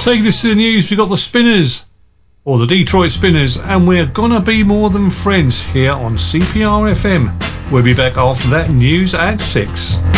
Taking us to the news, we've got the Spinners, or the Detroit Spinners, and we're gonna be more than friends here on CPR FM. We'll be back after that news at 6.